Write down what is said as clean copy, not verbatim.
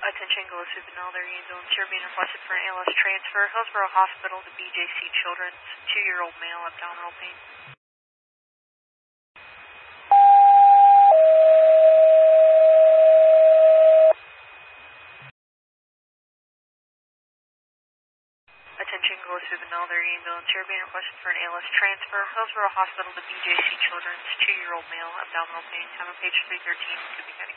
Attention, Gillespie Benalder ambulance. You're being requested for an ALS transfer. Hillsborough Hospital to BJC Children's. 2-year-old male, abdominal pain. Attention, Gillespie Benalder ambulance. You're being requested for an ALS transfer. Hillsborough Hospital to BJC Children's. 2-year-old male, abdominal pain. Time of page 313. Could be